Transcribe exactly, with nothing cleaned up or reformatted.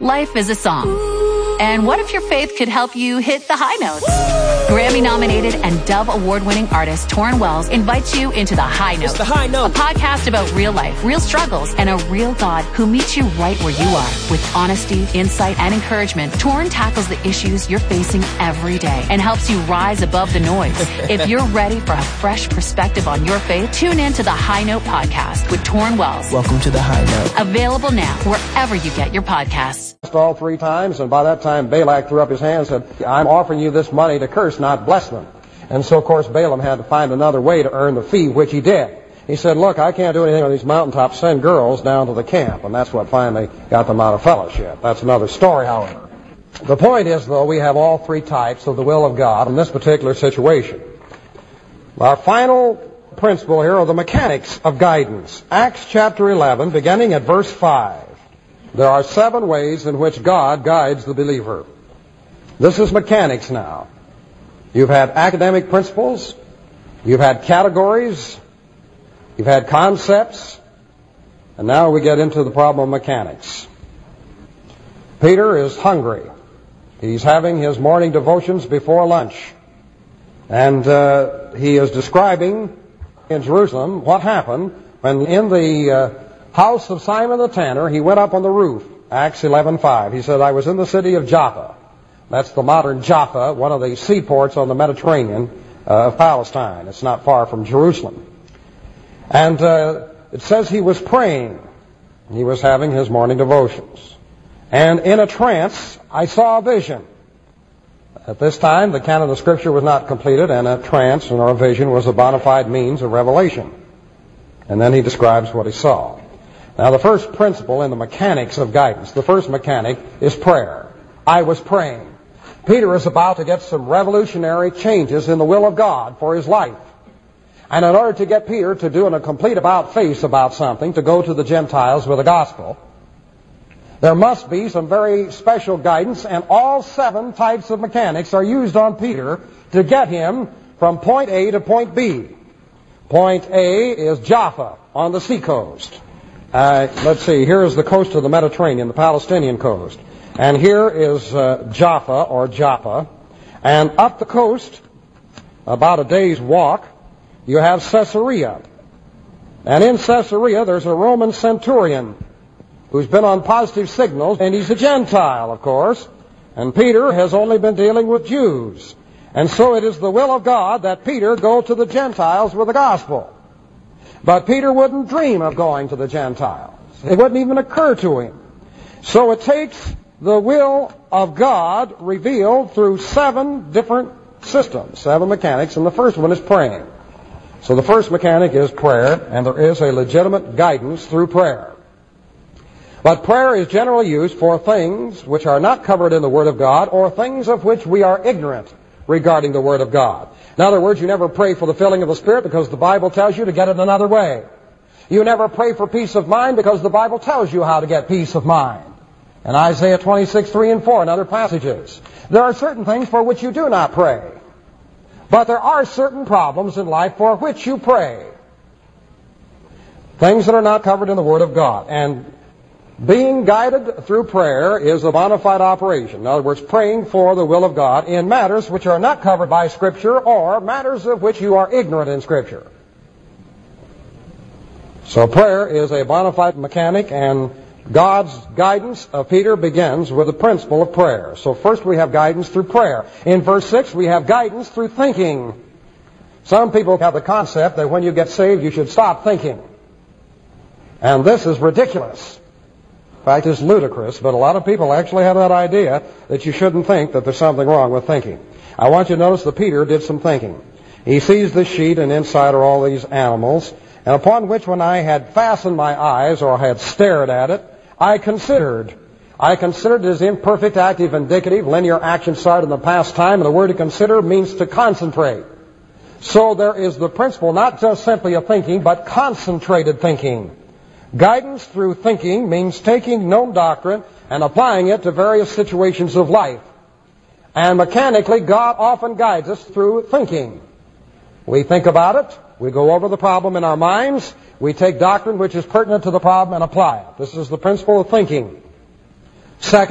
Life is a song. And what if your faith could help you hit the high notes? Grammy-nominated and Dove Award-winning artist Torrin Wells invites you into The High Note. It's The High Note. A podcast about real life, real struggles, and a real God who meets you right where you are. With honesty, insight, and encouragement, Torrin tackles the issues you're facing every day and helps you rise above the noise. If you're ready for a fresh perspective on your faith, tune in to The High Note podcast with Torrin Wells. Welcome to The High Note. Available now wherever you get your podcasts. All three times, and by that time Balak threw up his hand and said, I'm offering you this money to curse, not bless them. And so, of course, Balaam had to find another way to earn the fee, which he did. He said, look, I can't do anything on these mountaintops. Send girls down to the camp. And that's what finally got them out of fellowship. That's another story, however. The point is, though, we have all three types of the will of God in this particular situation. Our final principle here are the mechanics of guidance. Acts chapter eleven, beginning at verse five. There are seven ways in which God guides the believer. This is mechanics now. You've had academic principles, you've had categories, you've had concepts, and now we get into the problem of mechanics. Peter is hungry. He's having his morning devotions before lunch. And uh, he is describing in Jerusalem what happened when in the uh, house of Simon the tanner, he went up on the roof. Acts eleven five. He said, I was in the city of Joppa. That's the modern Jaffa, one of the seaports on the Mediterranean uh, of Palestine. It's not far from Jerusalem. And uh, it says he was praying. He was having his morning devotions. And in a trance, I saw a vision. At this time, the canon of Scripture was not completed, and a trance or a vision was a bona fide means of revelation. And then he describes what he saw. Now, the first principle in the mechanics of guidance, the first mechanic is prayer. I was praying. Peter is about to get some revolutionary changes in the will of God for his life. And in order to get Peter to do a complete about-face about something, to go to the Gentiles with the gospel, there must be some very special guidance, and all seven types of mechanics are used on Peter to get him from point A to point B. Point A is Jaffa on the seacoast. Uh, let's see, here is the coast of the Mediterranean, the Palestinian coast. And here is uh, Jaffa, or Joppa. And up the coast, about a day's walk, you have Caesarea. And in Caesarea, there's a Roman centurion who's been on positive signals, and he's a Gentile, of course. And Peter has only been dealing with Jews. And so it is the will of God that Peter go to the Gentiles with the gospel. But Peter wouldn't dream of going to the Gentiles. It wouldn't even occur to him. So it takes the will of God revealed through seven different systems, seven mechanics, and the first one is praying. So the first mechanic is prayer, and there is a legitimate guidance through prayer. But prayer is generally used for things which are not covered in the Word of God, or things of which we are ignorant regarding the Word of God. In other words, you never pray for the filling of the Spirit because the Bible tells you to get it another way. You never pray for peace of mind because the Bible tells you how to get peace of mind. In Isaiah twenty-six, three and four and other passages. There are certain things for which you do not pray. But there are certain problems in life for which you pray. Things that are not covered in the Word of God. And being guided through prayer is a bona fide operation. In other words, praying for the will of God in matters which are not covered by Scripture or matters of which you are ignorant in Scripture. So prayer is a bona fide mechanic, and God's guidance of Peter begins with the principle of prayer. So first we have guidance through prayer. In verse six, we have guidance through thinking. Some people have the concept that when you get saved, you should stop thinking. And this is ridiculous. In fact, it's ludicrous, but a lot of people actually have that idea that you shouldn't think, that there's something wrong with thinking. I want you to notice that Peter did some thinking. He sees the sheet, and inside are all these animals, and upon which when I had fastened my eyes, or had stared at it, I considered. I considered it as imperfect, active, indicative, linear action started in the past time, and the word to consider means to concentrate. So there is the principle, not just simply of thinking, but concentrated thinking. Guidance through thinking means taking known doctrine and applying it to various situations of life. And mechanically, God often guides us through thinking. We think about it, we go over the problem in our minds, we take doctrine which is pertinent to the problem and apply it. This is the principle of thinking. Second,